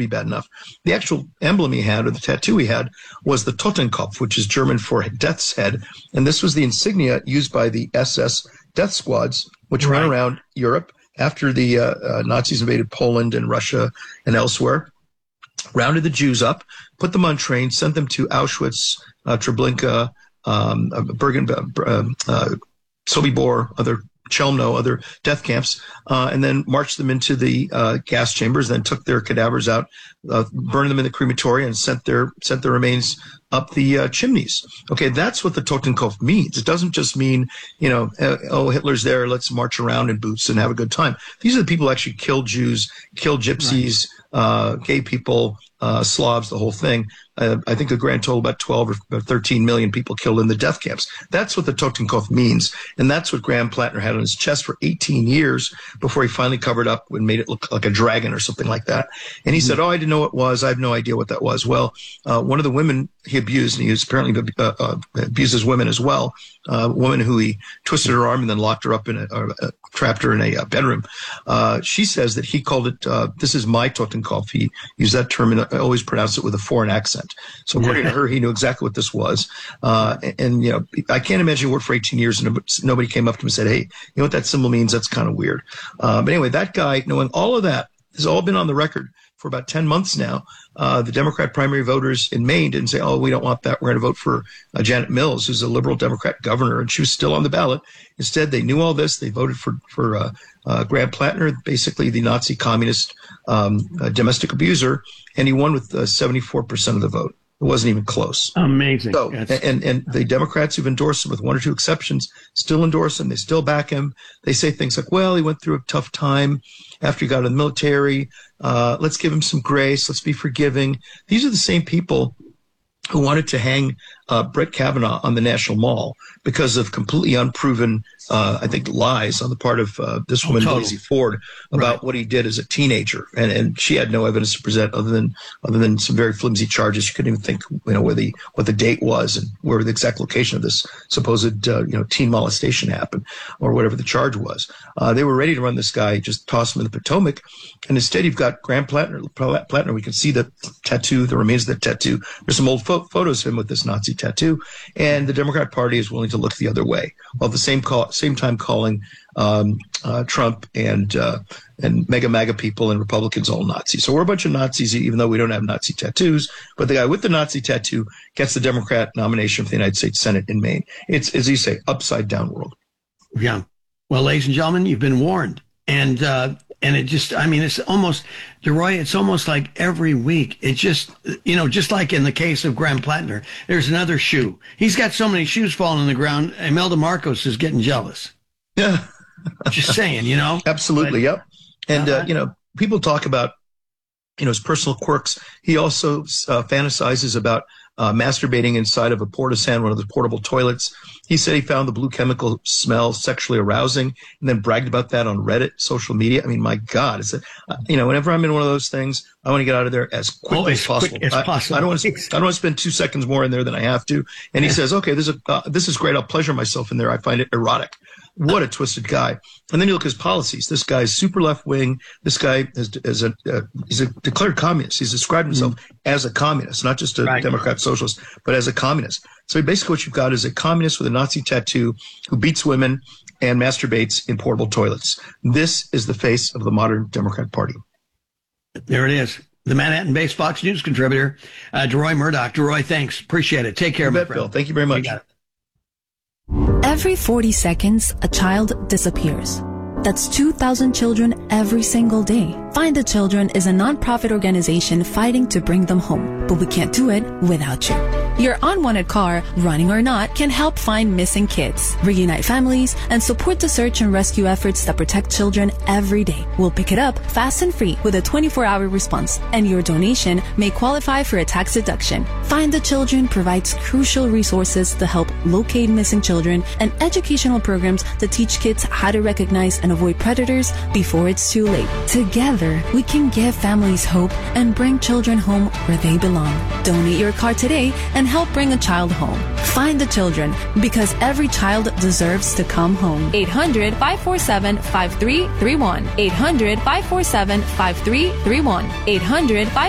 be bad enough. The actual emblem he had, or the tattoo he had, was the Totenkopf, which is German for death's head. And this was the insignia used by the SS death squads, which ran around Europe after the Nazis invaded Poland and Russia and elsewhere, rounded the Jews up, put them on trains, sent them to Auschwitz, Treblinka, Bergen, Sobibor, Chelmno, other death camps, and then marched them into the gas chambers, then took their cadavers out, burned them in the crematoria, and sent their remains up the chimneys. Okay, that's what the Totenkopf means. It doesn't just mean, Hitler's there, let's march around in boots and have a good time. These are the people who actually killed Jews, killed gypsies, gay people, Slavs, the whole thing. I think the grand total about 12 or 13 million people killed in the death camps. That's what the Totenkopf means. And that's what Graham Plattner had on his chest for 18 years before he finally covered up and made it look like a dragon or something like that. And he said, I didn't know what it was. I have no idea what that was. Well, one of the women he abused, and he was apparently abuses women as well, a woman who he twisted her arm and then locked her up trapped her in a bedroom. She says that he called it, this is my Totenkopf. He used that term and always pronounced it with a foreign accent. So according to her, he knew exactly what this was. And I can't imagine he worked for 18 years and nobody came up to him and said, hey, you know what that symbol means? That's kind of weird. But anyway, that guy, knowing all of that, has all been on the record for about 10 months now. The Democrat primary voters in Maine didn't say, oh, we don't want that. We're going to vote for Janet Mills, who's a liberal Democrat governor, and she was still on the ballot. Instead, they knew all this. They voted for Graham Plattner, basically the Nazi communist domestic abuser, and he won with 74% of the vote. It wasn't even close. Amazing. So, and the Democrats who've endorsed him, with one or two exceptions, still endorse him. They still back him. They say things like, well, he went through a tough time after he got out of the military. Let's give him some grace. Let's be forgiving. These are the same people who wanted to hang Brett Kavanaugh on the National Mall because of completely unproven, I think, lies on the part of this woman, Lizzie Ford, about what he did as a teenager. And she had no evidence to present other than some very flimsy charges. She couldn't even think, what the date was and where the exact location of this supposed, teen molestation happened or whatever the charge was. They were ready to run this guy, just toss him in the Potomac. And instead, you've got Graham Plattner. We can see the tattoo, the remains of the tattoo. There's some old photos of him with this Nazi tattoo, and the Democrat Party is willing to look the other way, while at the same time calling Trump and mega MAGA people and Republicans all Nazis. So we're a bunch of Nazis, even though we don't have Nazi tattoos. But the guy with the Nazi tattoo gets the Democrat nomination for the United States Senate in Maine. It's, as you say, upside down world. Yeah. Well, ladies and gentlemen, you've been warned. And it just, it's almost, DeRoy, it's almost like every week, it just, just like in the case of Graham Plattner, there's another shoe. He's got so many shoes falling on the ground, Imelda Marcos is getting jealous. Yeah. Just saying, Absolutely, yep. And, people talk about, his personal quirks. He also fantasizes about masturbating inside of a portisane, one of the portable toilets. He said he found the blue chemical smell sexually arousing and then bragged about that on Reddit, social media. I mean, my God, it's whenever I'm in one of those things, I want to get out of there as quickly as possible. I don't want to spend 2 seconds more in there than I have to. And he says, okay, this is great. I'll pleasure myself in there. I find it erotic. What a twisted guy. And then you look at his policies. This guy's super left wing. This guy he's a declared communist. He's described himself as a communist, not just a Democrat socialist, but as a communist. So basically what you've got is a communist with a Nazi tattoo who beats women and masturbates in portable toilets. This is the face of the modern Democrat Party. There it is. The Manhattan-based Fox News contributor, DeRoy Murdock. DeRoy, thanks. Appreciate it. Take care, my friend. Bill. Thank you very much. Every 40 seconds, a child disappears. That's 2,000 children every single day. Find the Children is a nonprofit organization fighting to bring them home, but we can't do it without you. Your unwanted car, running or not, can help find missing kids, reunite families, and support the search and rescue efforts that protect children every day. We'll pick it up fast and free with a 24-hour response, and your donation may qualify for a tax deduction. Find the Children provides crucial resources to help locate missing children and educational programs to teach kids how to recognize and avoid predators before it's too late. Together, we can give families hope and bring children home where they belong. Donate your car today and help bring a child home. Find the Children, because every child deserves to come home. 800-547-5331. 800-547-5331. 800